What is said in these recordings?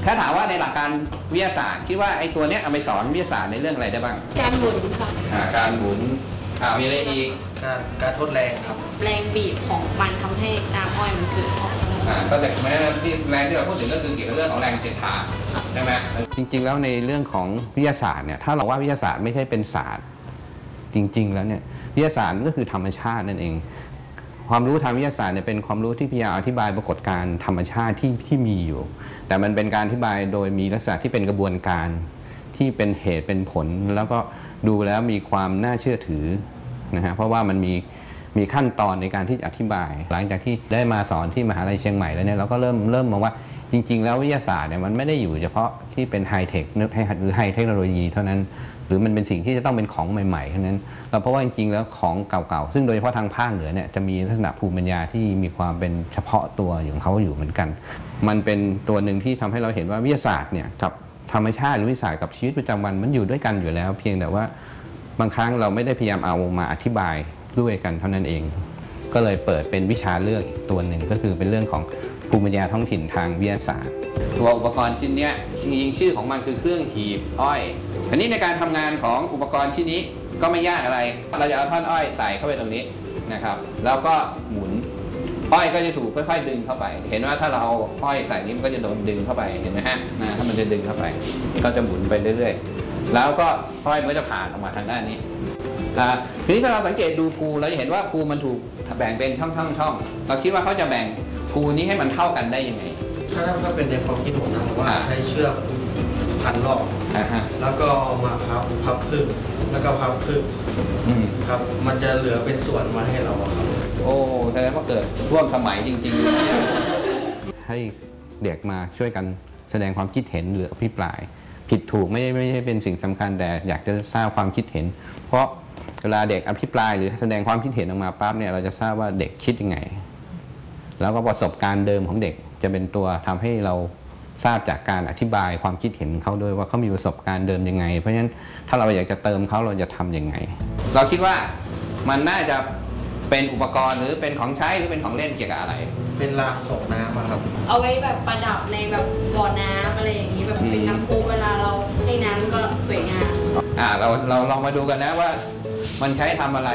ถ้าถามว่าในหลักการวิทยาศาสตร์คิดว่าไอ้ตัวเนี้ยเอาไปสอนวิทยาศาสตร์ในเรื่องอะไรได้บ้างการหมุนค่ะการหมุนมีอะไรอีกการทดแรงครับแรงบีบของมันทำให้น้ำอ้อยมันเกิดออกก็แต่แม้แรงที่เราพูดถึงก็คือเกี่ยวกับเรื่องของแรงเสียดทานใช่ไหมจริงๆแล้วในเรื่องของวิทยาศาสตร์เนี่ยถ้าเราว่าวิทยาศาสตร์ไม่ใช่เป็นศาสตร์จริงๆแล้วเนี่ยวิทยาศาสตร์ก็คือธรรมชาตินั่นเองความรู้ทางวิทยาศาสตร์เนี่ยเป็นความรู้ที่พยายามอธิบายปรากฏการณ์ธรรมชาติที่มีอยู่แต่มันเป็นการอธิบายโดยมีลักษณะที่เป็นกระบวนการที่เป็นเหตุเป็นผลแล้วก็ดูแล้วมีความน่าเชื่อถือนะฮะเพราะว่ามันมีขั้นตอนในการที่จะอธิบายหลังจากที่ได้มาสอนที่มหาลัยเชียงใหม่แล้วเนี่ยเราก็เริ่มมองว่าจริงๆแล้ววิทยาศาสตร์เนี่ยมันไม่ได้อยู่เฉพาะที่เป็นไฮเทคหรือไฮเทคโนโลยีเท่านั้นหรือมันเป็นสิ่งที่จะต้องเป็นของใหม่ๆเท่านั้นเราเพราะว่าจริงๆแล้วของเก่าๆซึ่งโดยเฉพาะทางภาคเหนือเนี่ยจะมีลักษณะภูมิปัญญาที่มีความเป็นเฉพาะตัวของเขาอยู่เหมือนกันมันเป็นตัวหนึ่งที่ทำให้เราเห็นว่าวิทยาศาสตร์เนี่ยกับธรรมชาติหรือวิทยาศาสตร์กับชีวิตประจำวันมันอยู่ด้วยกันอยู่แล้วเพียงแต่ว่าบางครั้งเราไม่ได้พยายามเอามาอธิบายด้วยกันเท่านั้นเองก็เลยเปิดเป็นวิชาเลือกอีกตัวหนึ่งก็คือเป็นเรื่องของภูมิปัญญาท้องถิ่นทางวิทยาศาสตร์ตัวอุปกรณ์ชิ้นนี้จริงๆชื่อของมันคือเครื่องหีบอ้อยทีนี้ในการทำงานของอุปกรณ์ชิ้นนี้ก็ไม่ยากอะไรเราจะเอาท่อนอ้อยใส่เข้าไปตรงนี้นะครับแล้วก็หมุนอ้อยก็จะถูกค่อยๆดึงเข้าไปเห็นว่าถ้าเราเอาอ้อยใส่นี้มันก็จะโดนดึงเข้าไปเห็นไหมฮะถ้ามันจะดึงเข้าไปก็จะหมุนไปเรื่อยๆแล้วก็อ้อยมันก็จะผ่านออกมาทางด้านนี้ทีนี้ถ้าเราสังเกตดูภูเราจะเห็นว่าภูมันถูกแบ่งเป็นช่องเราคิดว่าเขาจะแบ่งภูนี้ให้มันเท่ากันได้ยังไงถ้าเป็นในความคิดผมนะว่าใช้เชือกพันรอบแล้วก็มาพับครึ่งแล้วก็พับครึ่งครับมันจะเหลือเป็นส่วนมาให้เราครับโอ้แสดงว่าเกิดร่วมสมัยจริงๆให้เด็กมาช่วยกันแสดงความคิดเห็นหรืออภิปรายผิดถูกไม่ใช่เป็นสิ่งสำคัญแต่อยากจะทราบความคิดเห็นเพราะเวลาเด็กอภิปรายหรือแสดงความคิดเห็นออกมาปั๊บเนี่ยเราจะทราบว่าเด็กคิดยังไงแล้วก็ประสบการณ์เดิมของเด็กจะเป็นตัวทำให้เราทราบจากการอธิบายความคิดเห็นเขาด้วยว่าเขามีประสบการณ์เดิมยังไงเพราะฉะนั้นถ้าเราอยากจะเติมเขาเราจะทำยังไงเราคิดว่ามันน่าจะเป็นอุปกรณ์หรือเป็นของใช้หรือเป็นของเล่นเกี่ยวกับอะไรเป็นรางส่งน้ำครับเอาไว้แบบประดับในแบบบ่อน้ำอะไรอย่างนี้แบบเป็นน้ำพุเวลาเราให้น้ำก็สวยงามเราลองมาดูกันนะว่ามันใช้ทำอะไร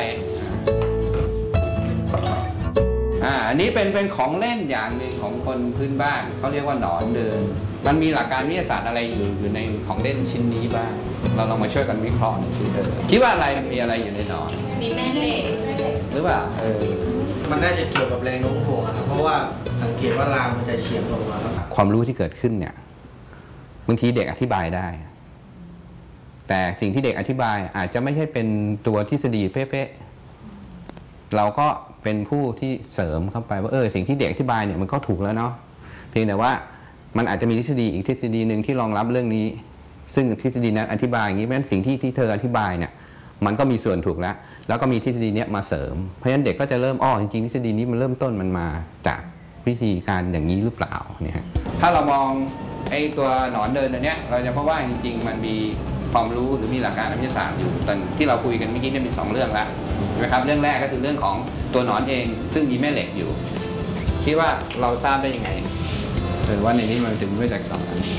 อันนี้เป็นของเล่นอย่างหนึ่งของคนพื้นบ้านเขาเรียกว่าหนอนเดินมันมีหลักการวิทยาศาสตร์อะไรอยู่ในของเล่นชิ้นนี้บ้างเราลองมาช่วยกันวิเคราะห์หน่อยคิดว่าอะไรมันมีอะไรอยู่ในหนอนมีแม่เหล็กหรือเปล่ามันน่าจะเกี่ยวกับแรงโน้มถ่วงครับเพราะว่าสังเกตว่ารางมันจะเฉียงลงมาครับความรู้ที่เกิดขึ้นเนี่ยบางทีเด็กอธิบายได้แต่สิ่งที่เด็กอธิบายอาจจะไม่ใช่เป็นตัวทฤษฎีเป๊ะๆเราก็เป็นผู้ที่เสริมเข้าไปว่าสิ่งที่เด็กอธิบายเนี่ยมันก็ถูกแล้วเนาะเพียงแต่ว่ามันอาจจะมีทฤษฎีอีกทฤษฎีหนึ่งที่รองรับเรื่องนี้ซึ่งทฤษฎีนั้นอธิบายอย่างนี้เพราะฉะนั้นสิ่งที่เธออธิบายเนี่ยมันก็มีส่วนถูกแล้วก็มีทฤษฎีนี้มาเสริมเพราะฉะนั้นเด็กก็จะเริ่มจริงๆทฤษฎีนี้มันเริ่มต้นมันมาจากวิธีการอย่างนี้หรือเปล่าเนี่ยถ้าเรามองไอ้ตัวหนอนเดินอันเนี้ยเราจะพบว่าจริงๆมันมีความรู้หรือมีหลักการวิทยาศาสตร์อยู่ตอนที่เราคุยกันเมื่อกี้เนี่ยมี2เรื่องแล้วนะครับเรื่องแรกก็คือเรื่องของตัวหนอนเองซึ่งมีแม่เหล็กอยู่คิดว่าเราทราบได้ยังไงหรือว่าในนี้มันถึงไม่แตกต่างกัน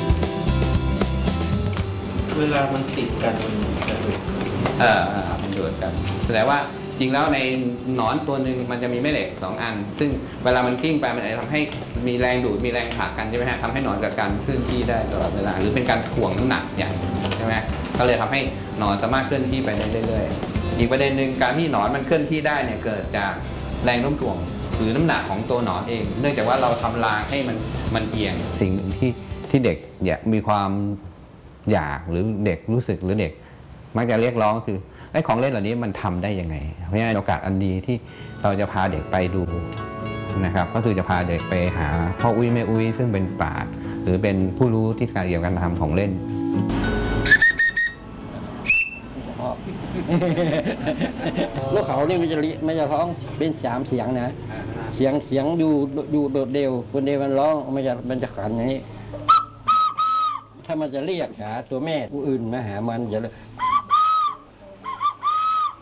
เวลามันติดกันมันจะดูดมันดูดกันแสดงว่าจริงแล้วในหนอนตัวหนึ่งมันจะมีแม่เหล็ก2 อันซึ่งเวลามันกลิ้งไปมันอาจจะทำให้มีแรงดูดมีแรงผลักกันใช่ไหมฮะทำให้หนอนเกิดการเคลื่อนที่ได้ตลอดเวลาหรือเป็นการถ่วงน้ำหนักอย่างใช่ไหมก็เลยทำให้หนอนสามารถเคลื่อนที่ไปได้เรื่อยๆอีกประเด็นหนึ่งการที่หนอนมันเคลื่อนที่ได้เนี่ยเกิดจากแรงโน้มถ่วงหรือน้ำหนักของตัวหนอนเองเนื่องจากว่าเราทำรางให้มันเอียงสิ่งหนึ่งที่เด็กอยากมีความอยากหรือเด็กรู้สึกหรือเด็กมักจะเรียกร้องคือไอ้ของเล่นเหล่านี้มันทำได้ยังไงเพราะฉะนั้นโอกาสอันดีที่เราจะพาเด็กไปดูนะครับก็คือจะพาเด็กไปหาพ่ออุ้ยแม่อุ้ยซึ่งเป็นปราชญ์หรือเป็นผู้รู้ที่เกี่ยวกับการทำของเล่นลูกเขานี่มันจะร้องเป็น3 เสียงนะเสียงอยู่โดดเดี่ยวคนเดียวมันร้องมันจะขันอย่างนี้ถ้ามันจะเรียกหาตัวแม่ผู้อื่นมาหามันจะ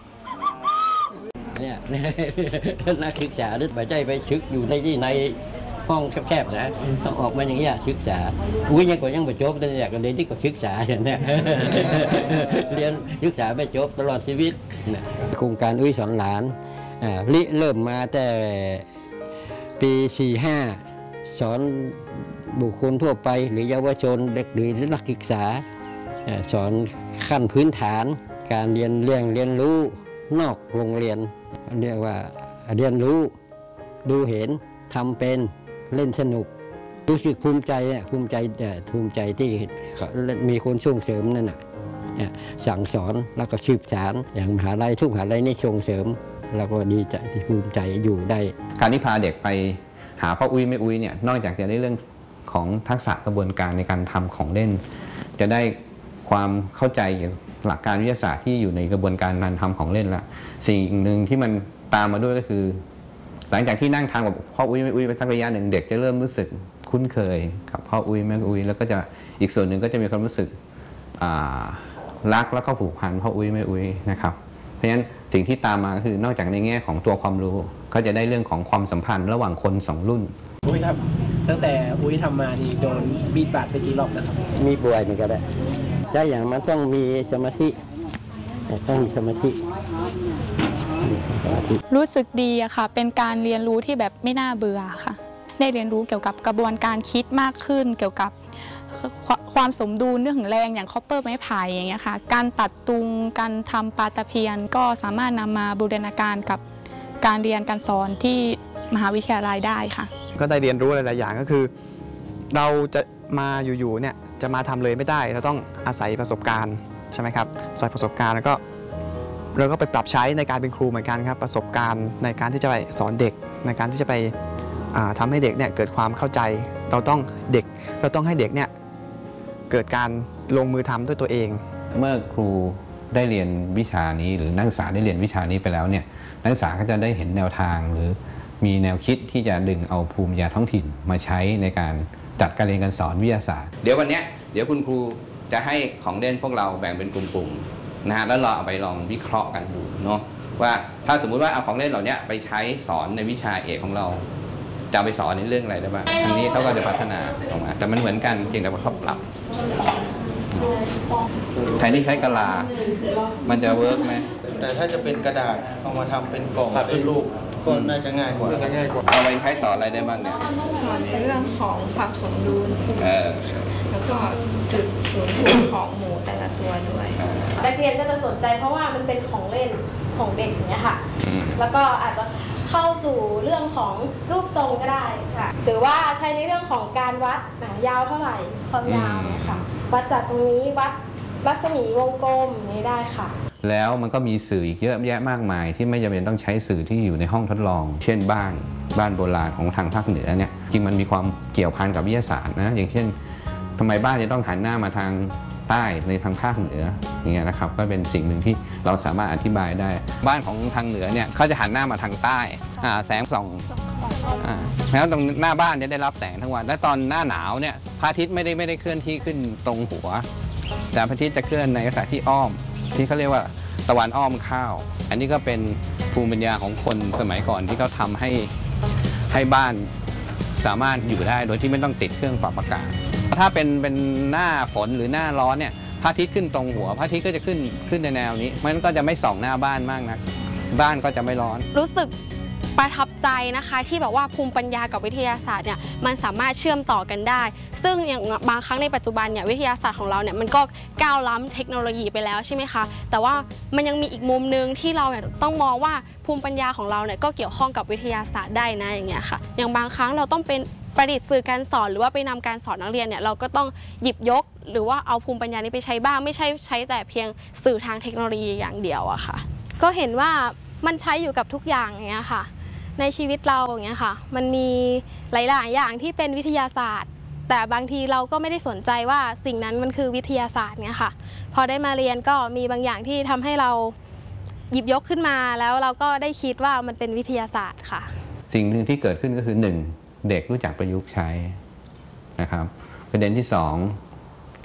เนี่ยนักศึกษาหรือไปใจไปชึกอยู่ในที่ในห้องแคบๆนะต้องออกมาอย่างนี้ศึกษาอุ้ยยังก็ยังไม่จบแต่อยากเรียนที่ก็ศึกษาอย่างนี้ เรียนศึกษาไม่จบตลอดชีวิตโครงการอุ้ยสอนหลานเริ่มมาแต่ปี 45 สอนบุคคลทั่วไปหรือเยาวชนเด็กหรือนักศึกษาสอนขั้นพื้นฐานการเรียนรู้นอกโรงเรียนเรียกว่าเรียนรู้ดูเห็นทำเป็นเล่นสนุกรู้สึกภูมิใจภูมิใจที่มีคนส่งเสริมนั่นน่ะสั่งสอนแล้วก็สืบสานอย่างมหาลัยทุกมหาลัยนี่ส่งเสริมเราก็ดีใจที่ภูมิใจอยู่ได้การที่พาเด็กไปหาพ่ออุ้ยแม่อุ้ยเนี่ยนอกจากจะได้เรื่องของทักษะกระบวนการในการทำของเล่นจะได้ความเข้าใจหลักการวิทยาศาสตร์ที่อยู่ในกระบวนการการทำของเล่นละสิ่งหนึ่งที่มันตามมาด้วยก็คือหลังจากที่นั่งทำกับพ่ออุ้ยแม่อุ้ยไปสักระยะหนึ่งเด็กจะเริ่มรู้สึกคุ้นเคยกับพ่ออุ้ยแม่อุ้ยแล้วก็จะอีกส่วนหนึ่งก็จะมีความรู้สึกรักแล้วก็ผูกพันพ่ออุ้ยแม่อุ้ยนะครับเพราะฉะนั้นสิ่งที่ตามมาก็คือนอกจากในแง่ของตัวความรู้ก็จะได้เรื่องของความสัมพันธ์ระหว่างคนสองรุ่นอุ้ยครับตั้งแต่อุ้ยทำมานี่โดนบีบบาดไปกี่รอบแล้วครับมีป่วยเหมือนกันแหละใช่อย่างมันต้องมีสมาธิต้องมีสมาธิรู้สึกดีอะค่ะเป็นการเรียนรู้ที่แบบไม่น่าเบื่อค่ะได้เรียนรู้เกี่ยวกับกระบวนการคิดมากขึ้นเกี่ยวกับความสมดุลเรื่องของแรงอย่างคอปเปอร์ไม้ไผ่อย่างเงี้ยค่ะการตัดตุงการทำปลาตะเพียนก็สามารถนำมาบูรณาการกับการเรียนการสอนที่มหาวิทยาลัยได้ค่ะก็ได้เรียนรู้หลายๆอย่างก็คือเราจะมาอยู่ๆเนี่ยจะมาทำเลยไม่ได้เราต้องอาศัยประสบการณ์ใช่ไหมครับอาศัยประสบการณ์แล้วก็เราก็ไปปรับใช้ในการเป็นครูเหมือนกันครับประสบการณ์ในการที่จะไปสอนเด็กในการที่จะไปทำให้เด็กเนี่ยเกิดความเข้าใจเราต้องให้เด็กเนี่ยเกิดการลงมือทำด้วยตัวเองเมื่อครูได้เรียนวิชานี้หรือนักศึกษาได้เรียนวิชานี้ไปแล้วเนี่ยนักศึกษาก็จะได้เห็นแนวทางหรือมีแนวคิดที่จะดึงเอาภูมิปัญญาท้องถิ่นมาใช้ในการจัดการเรียนการสอนวิทยาศาสตร์เดี๋ยววันนี้คุณครูจะให้ของเล่นพวกเราแบ่งเป็นกลุ่มๆนะฮะแล้วเราเอาไปลองวิเคราะห์กันดูเนาะว่าถ้าสมมุติว่าเอาของเล่นเหล่านี้ไปใช้สอนในวิชาเอกของเราจะไปสอนในเรื่องอะไรได้บ้างอันนี้เขาก็จะพัฒนาออกมาแต่มันเหมือนกันเพียงแต่ว่าเขาปรับแทนที่ใช้กะลามันจะเวิร์กไหมแต่ถ้าจะเป็นกระดาษเอามาทำเป็นกล่องเป็นรูปก็น่าจะง่ายกว่าเอาไปใช้สอนอะไรได้บ้างเนี่ยสอนในเรื่องของความสมดุลแล้วก็จุดศูนย์รวมของหมูแต่ละตัวด้วยนักเรียนก็จะสนใจเพราะว่ามันเป็นของเล่นของเด็กอย่างเงี้ยค่ะแล้วก็อาจจะเข้าสู่เรื่องของรูปทรงก็ได้ค่ะหรือว่าใช้ในเรื่องของการวัดยาวเท่าไหร่ความยาวเนี่ยค่ะวัดจากตรงนี้วัดรัศมีวงกลมนี้ได้ค่ะแล้วมันก็มีสื่ออีกเยอะแยะมากมายที่ไม่จำเป็นต้องใช้สื่อที่อยู่ในห้องทดลองเช่นบ้านโบราณของทางภาคเหนือเนี่ยจริงมันมีความเกี่ยวพันกับวิทยาศาสตร์นะอย่างเช่นทำไมบ้านจะต้องหันหน้ามาทางใต้ในทางภาคเหนืออย่างเงี้ยนะครับก็เป็นสิ่งหนึ่งที่เราสามารถอธิบายได้บ้านของทางเหนือเนี่ยเขาจะหันหน้ามาทางใต้แสงส่องแล้วตรงหน้าบ้านจะได้รับแสงทั้งวันและตอนหน้าหนาวเนี่ยพระอาทิตย์ไม่ได้เคลื่อนที่ขึ้นตรงหัวแต่พระอาทิตย์จะเคลื่อนในลักษณะที่อ้อมที่เขาเรียกว่าตะวันอ้อมข้าวอันนี้ก็เป็นภูมิปัญญาของคนสมัยก่อนที่เขาทำให้บ้านสามารถอยู่ได้โดยที่ไม่ต้องติดเครื่องปรับอากาศถ้าเป็นหน้าฝนหรือหน้าร้อนเนี่ยพระอาทิตย์ขึ้นตรงหัวพระอาทิตย์ก็จะขึ้นในแนวนี้มันก็จะไม่ส่องหน้าบ้านมากนักบ้านก็จะไม่ร้อนรู้สึกประทับใจนะคะที่แบบว่าภูมิปัญญากับวิทยาศาสตร์เนี่ยมันสามารถเชื่อมต่อกันได้ซึ่งอย่างบางครั้งในปัจจุบันเนี่ยวิทยาศาสตร์ของเราเนี่ยมันก็ก้าวล้ำเทคโนโลยีไปแล้วใช่ไหมคะแต่ว่ามันยังมีอีกมุมนึงที่เราเนี่ยต้องมองว่าภูมิปัญญาของเราเนี่ยก็เกี่ยวข้องกับวิทยาศาสตร์ได้นะอย่างเงี้ยค่ะอย่างบางครั้งเราต้องเป็นประดิษฐ์สื่อการสอนหรือว่าไปนำการสอนนักเรียนเนี่ยเราก็ต้องหยิบยกหรือว่าเอาภูมิปัญญานี้ไปใช้บ้างไม่ใช่ใช้แต่เพียงสื่อทางเทคโนโลยีอย่างเดียวอะค่ะก็เห็นว่ามันใช้อยู่กับทุกอย่างอย่างเงี้ยค่ะในชีวิตเราอย่างเงี้ยค่ะมันมีหลายๆอย่างที่เป็นวิทยาศาสตร์แต่บางทีเราก็ไม่ได้สนใจว่าสิ่งนั้นมันคือวิทยาศาสตร์เงี้ยค่ะพอได้มาเรียนก็มีบางอย่างที่ทำให้เราหยิบยกขึ้นมาแล้วเราก็ได้คิดว่ามันเป็นวิทยาศาสตร์ค่ะสิ่งหนึ่งที่เกิดขึ้นก็คือ1เด็กรู้จักประยุกต์ใช้นะครับประเด็นที่2